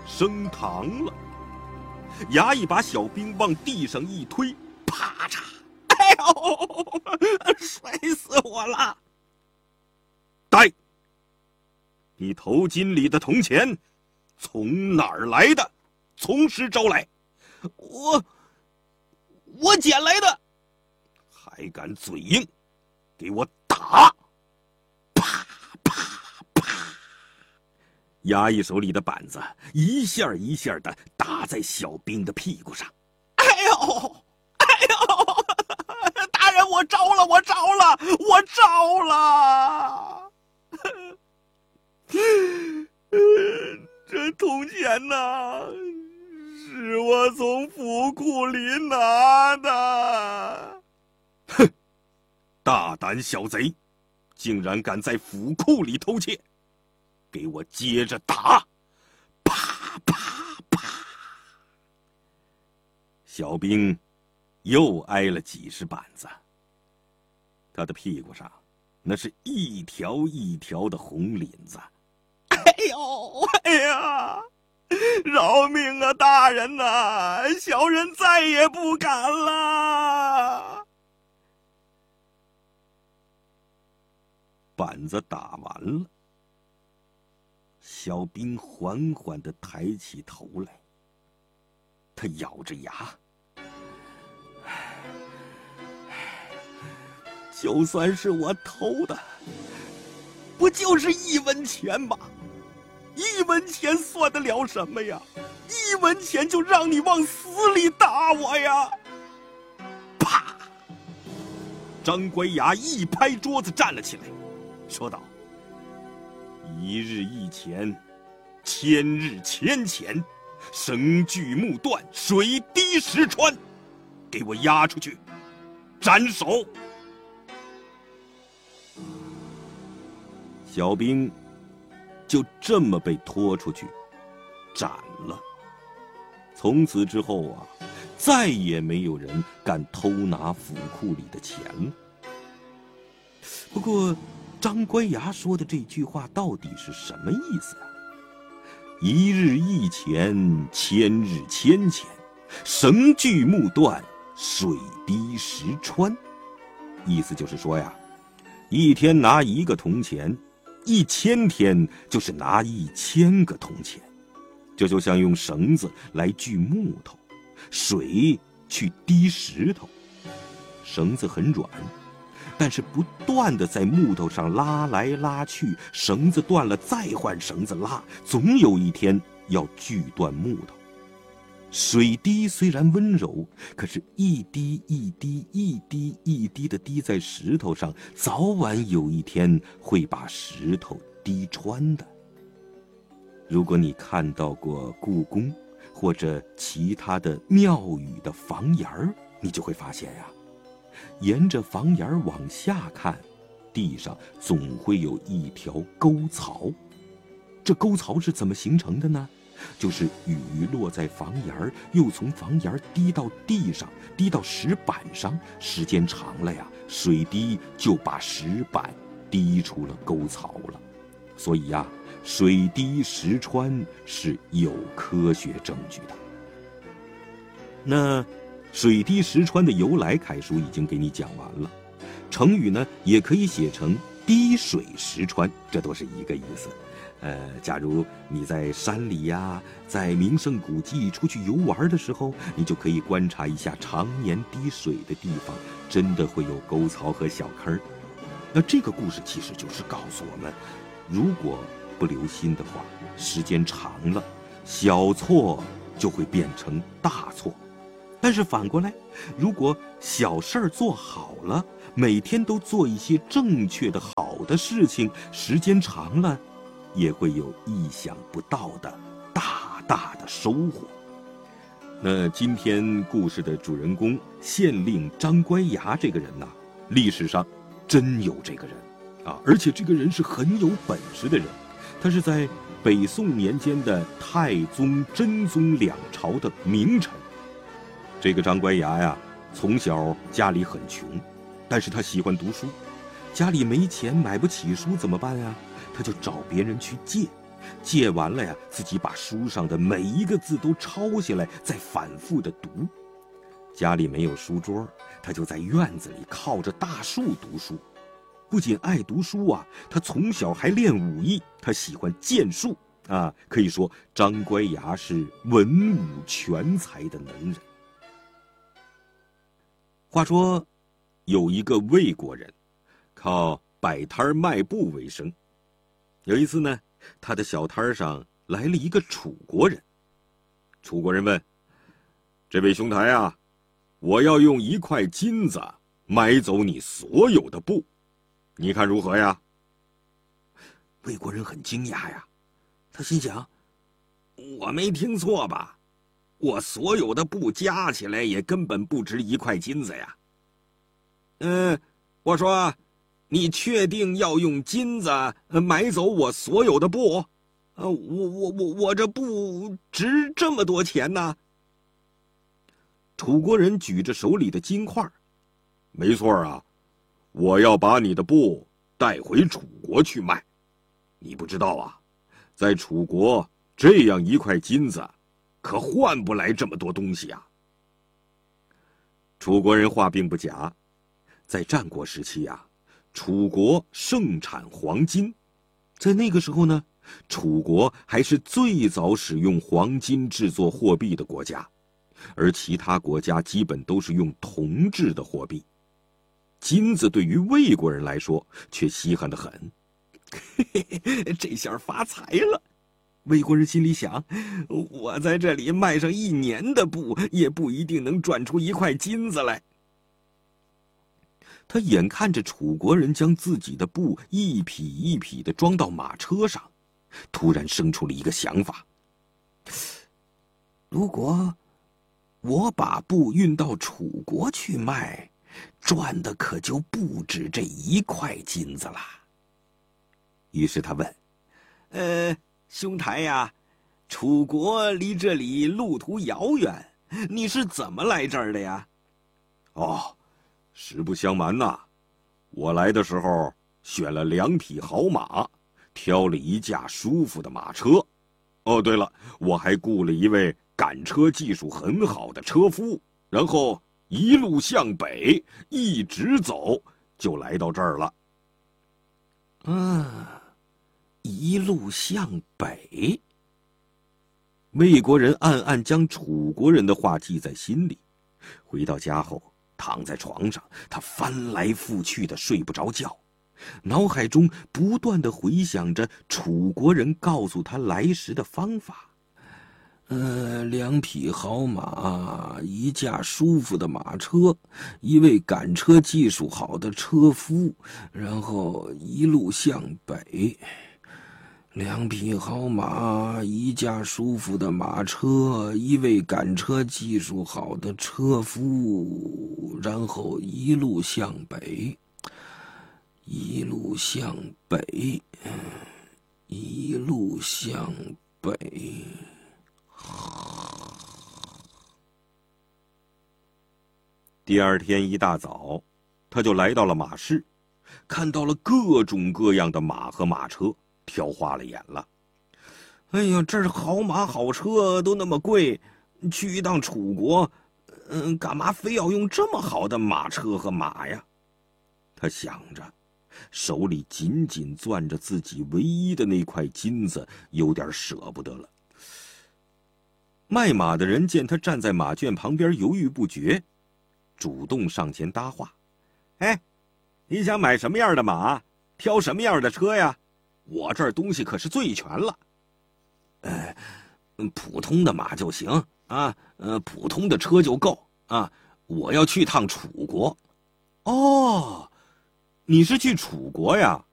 升堂了。衙役把小兵往地上一推，啪嚓！哎呦，摔死我了！呆，你头巾里的铜钱从哪儿来的？从实招来。 我捡来的。 还敢嘴硬，给我打！啪啪啪！衙役手里的板子一下一下的打在小兵的屁股上。 哎呦，大人，我招了！ 这铜钱呐，是我从府库里拿的。哼，大胆小贼，竟然敢在府库里偷窃！给我接着打！啪啪啪！小兵又挨了几十板子。他的屁股上那是一条一条的红领子。 哎呀，饶命啊，大人呐！小人再也不敢了。 板子打完了，小兵缓缓地抬起头来，他咬着牙， 就算是我偷的，不就是1文钱吗？1文钱算得了什么呀？1文钱就让你往死里打我呀！ 啪！张乖崖一拍桌子站了起来，说道：“1日1钱，1000日1000钱，绳锯木断，水滴石穿，给我押出去，斩首！”小兵就这么被拖出去斩了。从此之后啊，再也没有人敢偷拿府库里的钱了。不过张乖崖说的这句话到底是什么意思啊？1日1钱，1000日1000钱，绳锯木断，水滴石穿。意思就是说呀，一天拿1个铜钱，1000天就是拿1000个铜钱。这就像用绳子来锯木头，水去滴石头。绳子很软，但是不断地在木头上拉来拉去，绳子断了再换绳子拉，总有一天要锯断木头。水滴虽然温柔，可是一滴一滴一滴一滴的滴在石头上，早晚有一天会把石头滴穿的。如果你看到过故宫或者其他的庙宇的房檐儿，你就会发现呀，沿着房檐往下看，地上总会有一条沟槽。这沟槽是怎么形成的呢？就是雨落在房檐，又从房檐滴到地上，滴到石板上，时间长了呀，水滴就把石板滴出了沟槽了。所以呀，水滴石穿是有科学证据的。那水滴石穿的由来，凯叔已经给你讲完了。成语呢，也可以写成滴水石穿，这都是一个意思。假如你在山里呀，在名胜古迹出去游玩的时候，你就可以观察一下常年滴水的地方，真的会有沟槽和小坑。那这个故事其实就是告诉我们，如果不留心的话，时间长了，小错就会变成大错。但是反过来，如果小事儿做好了，每天都做一些正确的好的事情，时间长了也会有意想不到的大大的收获。那今天故事的主人公县令张乖崖这个人呢，历史上真有这个人啊，而且这个人是很有本事的人。他是在北宋年间的太宗、真宗2朝的名臣。这个张乖崖呀，从小家里很穷，但是他喜欢读书，家里没钱买不起书怎么办呀？他就找别人去借， 借完了呀，自己把书上的每一个字都抄下来，再反复的读。家里没有书桌，他就在院子里靠着大树读书。不仅爱读书啊，他从小还练武艺，他喜欢剑术啊，可以说张乖崖是文武全才的能人。话说，有一个魏国人，靠摆摊卖布为生。有一次呢，他的小摊上来了一个楚国人。楚国人问：“这位兄台啊，我要用1块金子买走你所有的布，你看如何呀？” 魏国人很惊讶呀，他心想：我没听错吧？我所有的布加起来也根本不值1块金子呀。我说，你确定要用金子买走我所有的布？我这布值这么多钱呢？ 楚国人举着手里的金块：“没错啊，我要把你的布带回楚国去卖。你不知道啊，在楚国这样1块金子可换不来这么多东西啊。”楚国人话并不假，在战国时期啊，楚国盛产黄金。在那个时候呢，楚国还是最早使用黄金制作货币的国家，而其他国家基本都是用铜制的货币。金子对于魏国人来说却稀罕得很。 这下发财了。魏国人心里想，我在这里卖上1年的布，也不一定能赚出1块金子来。 他眼看着楚国人将自己的布一匹一匹地装到马车上，突然生出了一个想法： 如果我把布运到楚国去卖，赚的可就不止这1块金子了。于是他问：兄台呀，楚国离这里路途遥远，你是怎么来这儿的呀？ 哦，实不相瞒呐，我来的时候选了2匹好马，挑了1架舒服的马车。哦，对了，我还雇了一位赶车技术很好的车夫，然后一路向北，一直走，就来到这儿了。 一路向北。 魏国人暗暗将楚国人的话记在心里。回到家后，躺在床上，他翻来覆去的睡不着觉，脑海中不断的回想着楚国人告诉他来时的方法。 2匹好马，1架舒服的马车，1位赶车技术好的车夫，然后一路向北。2匹好马，1架舒服的马车，1位赶车技术好的车夫，然后一路向北，一路向北，一路向北。 第二天一大早，他就来到了马市，看到了各种各样的马和马车，挑花了眼了。 哎呀，这儿好马好车都那么贵，去一趟楚国，干嘛非要用这么好的马车和马呀？ 他想着，手里紧紧攥着自己唯一的那块金子，有点舍不得了。卖马的人见他站在马圈旁边犹豫不决，主动上前搭话：“哎，你想买什么样的马？挑什么样的车呀？我这儿东西可是最全了。 普通的马就行啊，普通的车就够啊。我要去趟楚国。” 哦，你是去楚国呀？